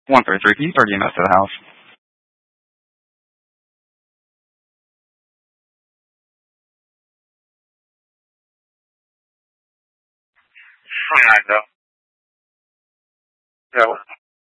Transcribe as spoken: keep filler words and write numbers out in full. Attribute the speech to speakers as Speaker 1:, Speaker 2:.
Speaker 1: one thirty-three, can you start E M S to the house?
Speaker 2: I know. Yeah.